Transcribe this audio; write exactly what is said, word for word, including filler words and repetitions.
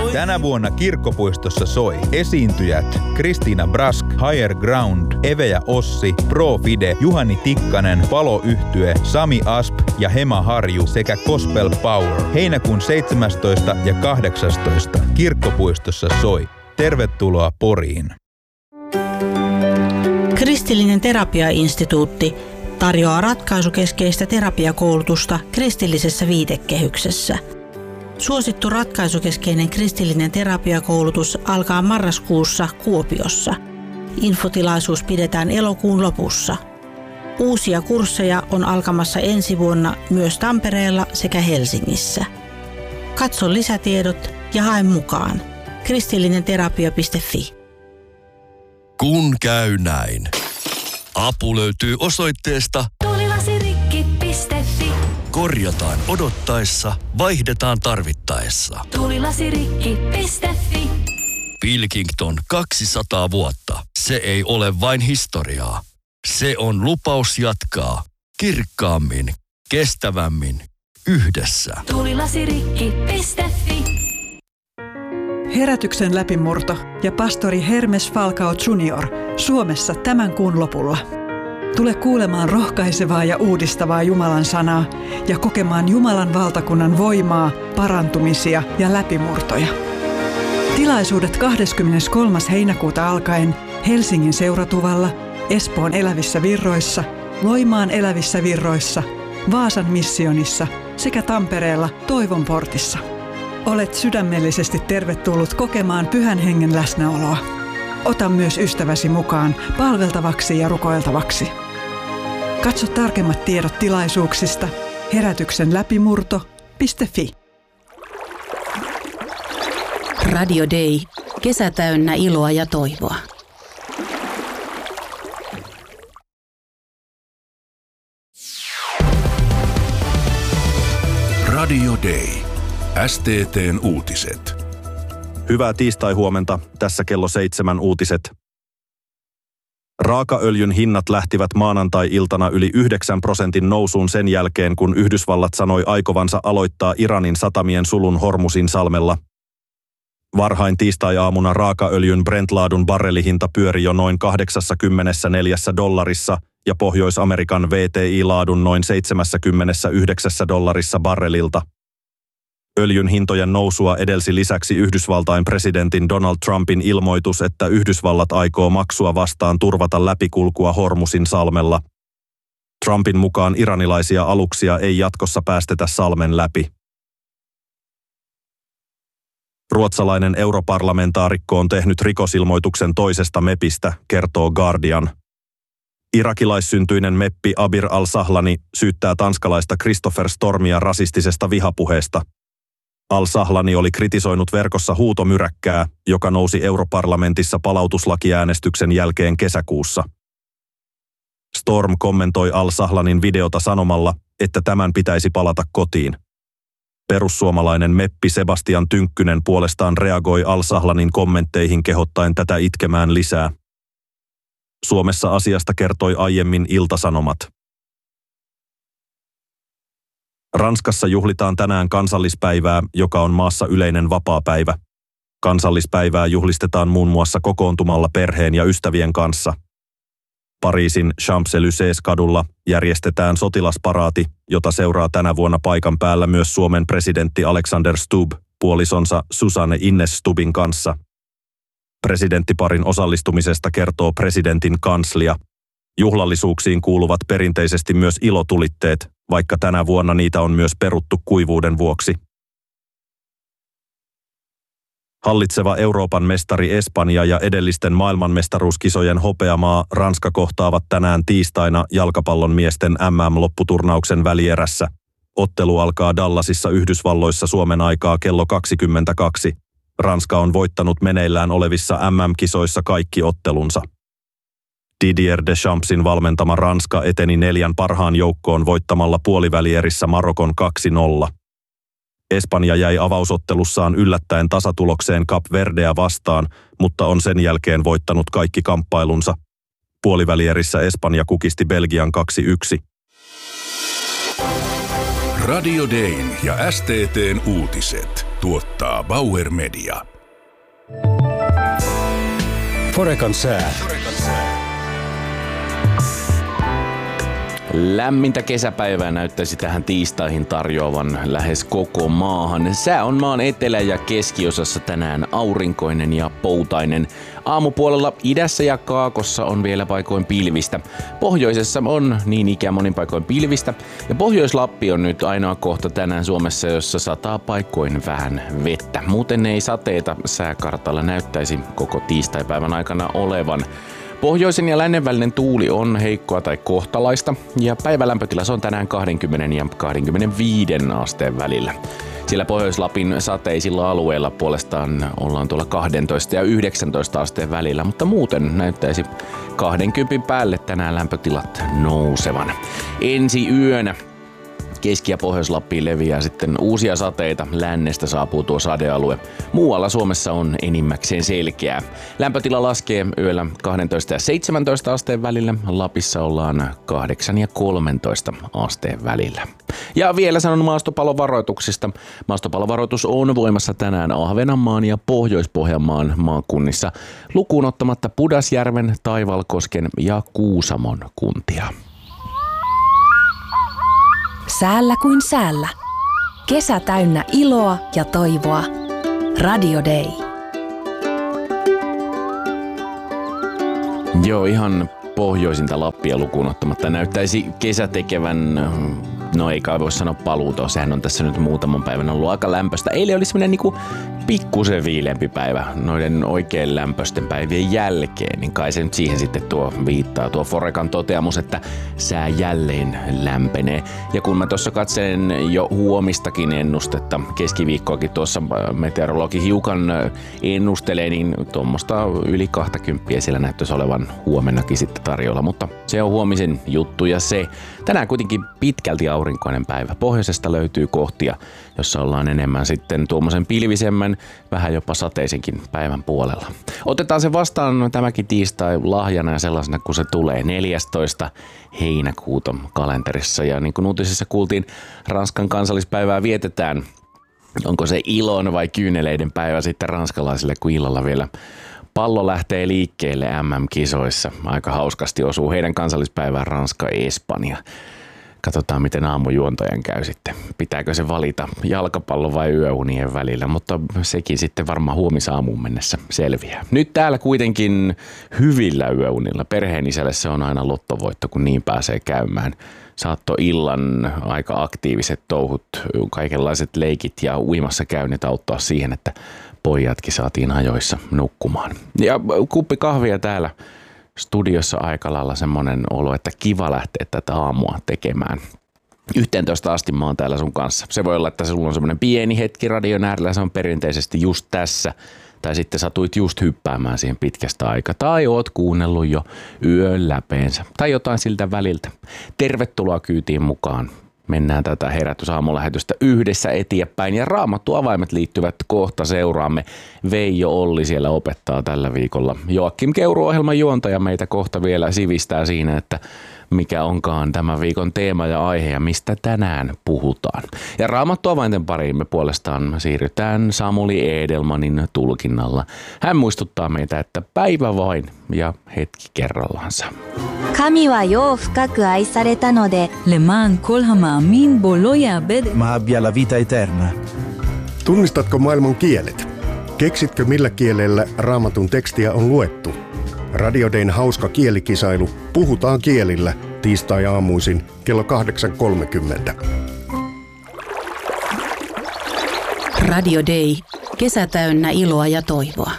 Tänä vuonna Kirkkopuistossa soi esiintyjät Kristiina Brask, Higher Ground, Eve ja Ossi, Pro Fide, Juhani Tikkanen, Palo-yhtye, Sami Asp ja Hema Harju sekä Gospel Power. Heinäkuun seitsemästoista ja kahdeksastoista Kirkkopuistossa soi. Tervetuloa Poriin. Kristillinen terapiainstituutti tarjoaa ratkaisukeskeistä terapiakoulutusta kristillisessä viitekehyksessä. Suosittu ratkaisukeskeinen kristillinen terapiakoulutus alkaa marraskuussa Kuopiossa. Infotilaisuus pidetään elokuun lopussa. Uusia kursseja on alkamassa ensi vuonna myös Tampereella sekä Helsingissä. Katso lisätiedot ja hae mukaan. kristillinenterapia piste fi. Kun käy näin. Apu löytyy osoitteesta tulilasirikki piste fi. Korjataan odottaessa, vaihdetaan tarvittaessa. tulilasirikki piste fi. Pilkington kaksisataa vuotta. Se ei ole vain historiaa. Se on lupaus jatkaa kirkkaammin, kestävämmin, yhdessä. tulilasirikki piste fi. Herätyksen läpimurto ja pastori Hermes Falcao junior Suomessa tämän kuun lopulla. Tule kuulemaan rohkaisevaa ja uudistavaa Jumalan sanaa ja kokemaan Jumalan valtakunnan voimaa, parantumisia ja läpimurtoja. Tilaisuudet kahdeskymmeneskolmas heinäkuuta alkaen Helsingin Seuratuvalla, Espoon Elävissä Virroissa, Loimaan Elävissä Virroissa, Vaasan missionissa sekä Tampereella Toivon portissa. Olet sydämellisesti tervetullut kokemaan Pyhän Hengen läsnäoloa. Ota myös ystäväsi mukaan palveltavaksi ja rukoiltavaksi. Katso tarkemmat tiedot tilaisuuksista herätyksen läpimurto piste fi. Radio Day. Kesä täynnä iloa ja toivoa. Radio Day. S T T:n uutiset. Hyvää tiistai-huomenta, tässä kello seitsemän uutiset. Raakaöljyn hinnat lähtivät maanantai-iltana yli yhdeksän prosentin nousuun sen jälkeen, kun Yhdysvallat sanoi aikovansa aloittaa Iranin satamien sulun Hormusin salmella. Varhain tiistai-aamuna raakaöljyn Brent-laadun barrelihinta pyöri jo noin kahdeksankymmentäneljä dollarissa ja Pohjois-Amerikan V T I-laadun noin seitsemänkymmentäyhdeksän dollarissa barrelilta. Öljyn hintojen nousua edelsi lisäksi Yhdysvaltain presidentin Donald Trumpin ilmoitus, että Yhdysvallat aikoo maksua vastaan turvata läpikulkua Hormusin salmella. Trumpin mukaan iranilaisia aluksia ei jatkossa päästetä salmen läpi. Ruotsalainen europarlamentaarikko on tehnyt rikosilmoituksen toisesta mepistä, kertoo Guardian. Irakilaissyntyinen meppi Abir al-Sahlani syyttää tanskalaista Christopher Stormia rasistisesta vihapuheesta. Al-Sahlani oli kritisoinut verkossa huutomyräkkää, joka nousi europarlamentissa palautuslakiäänestyksen jälkeen kesäkuussa. Storm kommentoi Al-Sahlanin videota sanomalla, että tämän pitäisi palata kotiin. Perussuomalainen meppi Sebastian Tynkkynen puolestaan reagoi Al-Sahlanin kommentteihin kehottaen tätä itkemään lisää. Suomessa asiasta kertoi aiemmin Ilta-Sanomat. Ranskassa juhlitaan tänään kansallispäivää, joka on maassa yleinen vapaapäivä. Kansallispäivää juhlistetaan muun muassa kokoontumalla perheen ja ystävien kanssa. Pariisin Champs-Élysées-kadulla järjestetään sotilasparaati, jota seuraa tänä vuonna paikan päällä myös Suomen presidentti Alexander Stubb puolisonsa Susanne Ines Stubbin kanssa. Presidenttiparin osallistumisesta kertoo presidentin kanslia. Juhlallisuuksiin kuuluvat perinteisesti myös ilotulitteet, vaikka tänä vuonna niitä on myös peruttu kuivuuden vuoksi. Hallitseva Euroopan mestari Espanja ja edellisten maailmanmestaruuskisojen hopeamaa Ranska kohtaavat tänään tiistaina jalkapallon miesten M M-lopputurnauksen välierässä. Ottelu alkaa Dallasissa Yhdysvalloissa Suomen aikaa kello kaksikymmentäkaksi. Ranska on voittanut meneillään olevissa M M-kisoissa kaikki ottelunsa. Didier Deschampsin valmentama Ranska eteni neljän parhaan joukkoon voittamalla puolivälierissä Marokon kaksi nolla. Espanja jäi avausottelussaan yllättäen tasatulokseen Cap Verdea vastaan, mutta on sen jälkeen voittanut kaikki kamppailunsa. Puolivälierissä Espanja kukisti Belgian kaksi yksi. Radio Dayn ja S T T:n uutiset tuottaa Bauer Media. Forekan sää. Lämmintä kesäpäivää näyttäisi tähän tiistaihin tarjoavan lähes koko maahan. Sää on maan etelä- ja keskiosassa tänään aurinkoinen ja poutainen. Aamupuolella idässä ja kaakossa on vielä paikoin pilvistä. Pohjoisessa on niin ikään monin paikoin pilvistä. Ja Pohjois-Lappi on nyt ainoa kohta tänään Suomessa, jossa sataa paikoin vähän vettä. Muuten ei sateita sääkartalla näyttäisi koko tiistaipäivän aikana olevan. Pohjoisen ja lännen välinen tuuli on heikkoa tai kohtalaista ja päivälämpötila on tänään kaksikymmentä ja kaksikymmentäviisi asteen välillä. Sillä Pohjois-Lapin sateisilla alueilla puolestaan ollaan tuolla kaksitoista ja yhdeksäntoista asteen välillä, mutta muuten näyttäisi kaksikymmentä päälle tänään lämpötilat nousevan. Ensi yönä Keski- ja Pohjois-Lappiin leviää sitten uusia sateita. Lännestä saapuu tuo sadealue. Muualla Suomessa on enimmäkseen selkeää. Lämpötila laskee yöllä kaksitoista ja seitsemäntoista asteen välillä. Lapissa ollaan kahdeksan ja kolmetoista asteen välillä. Ja vielä sanon maastopalovaroituksista. Maastopalovaroitus on voimassa tänään Ahvenanmaan ja Pohjois-Pohjanmaan maakunnissa, lukuun ottamatta Pudasjärven, Taivalkosken ja Kuusamon kuntia. Säällä kuin säällä. Kesä täynnä iloa ja toivoa. Radio Day. Joo, ihan pohjoisinta Lappia lukuun ottamatta näyttäisi kesä tekevän, no ei kai voi sanoa paluuta, sehän on tässä nyt muutaman päivän ollut aika lämpöistä. Eilen oli semmoinen niinku pikkusen viileämpi päivä noiden oikein lämpöisten päivien jälkeen, niin kai se nyt siihen sitten tuo viittaa, tuo Forekan toteamus, että sää jälleen lämpenee. Ja kun mä tuossa katselen jo huomistakin ennustetta, keskiviikkoakin tuossa meteorologi hiukan ennustelee, niin tuommoista yli kaksikymmentä siellä näyttäisi olevan huomennakin sitten tarjolla, mutta se on huomisen juttu ja se. Tänään kuitenkin pitkälti aurinkoinen päivä. Pohjoisesta löytyy kohtia, jossa ollaan enemmän sitten tuommoisen pilvisemmän, vähän jopa sateisenkin päivän puolella. Otetaan se vastaan tämäkin tiistai lahjana ja sellaisena, kun se tulee neljästoista heinäkuuta kalenterissa. Ja niin kuin uutisissa kuultiin, Ranskan kansallispäivää vietetään. Onko se ilon vai kyyneleiden päivä sitten ranskalaisille, kun illalla vielä pallo lähtee liikkeelle M M-kisoissa. Aika hauskasti osuu heidän kansallispäivään Ranska-Espanja. Katsotaan, miten aamujuontajan käy sitten. Pitääkö se valita jalkapallo vai yöunien välillä, mutta sekin sitten varmaan huomisaamuun mennessä selviää. Nyt täällä kuitenkin hyvillä yöunilla. Perheenisälle se on aina lottovoitto, kun niin pääsee käymään. Saatto illan aika aktiiviset touhut, kaikenlaiset leikit ja uimassa käynnit auttaa siihen, että pojatkin saatiin ajoissa nukkumaan. Ja kuppi kahvia täällä studiossa aika lailla semmoinen olo, että kiva lähteä tätä aamua tekemään. yhteentoista asti mä oon täällä sun kanssa. Se voi olla, että sulla on semmoinen pieni hetki radion äärellä, se on perinteisesti just tässä. Tai sitten satuit just hyppäämään siihen pitkästä aikaa. Tai oot kuunnellut jo yön läpeensä. Tai jotain siltä väliltä. Tervetuloa kyytiin mukaan. Mennään tätä herätysaamulähetystä yhdessä eteenpäin ja Raamattu avaimet liittyvät kohta seuraamme. Veijo Olli siellä opettaa tällä viikolla. Joakim Keuru-ohjelman juontaja meitä kohta vielä sivistää siinä, että mikä onkaan tämän viikon teema ja aihe ja mistä tänään puhutaan. Ja Raamattu avainten pariin me puolestaan siirrytään Samuli Edelmanin tulkinnalla. Hän muistuttaa meitä, että päivä vain ja hetki kerrallaansa. Kami wa jo fukaku aisareta node leman kol hamaamin bo lo ya'bed ma abbia la vita eterna. Tunnistatko maailman kielet? Keksitkö millä kielellä Raamatun tekstiä on luettu? Radio Dayn hauska kielikisailu Puhutaan kielillä tiistai-aamuisin kello kahdeksan kolmekymmentä. Radio Day. Kesä täynnä iloa ja toivoa.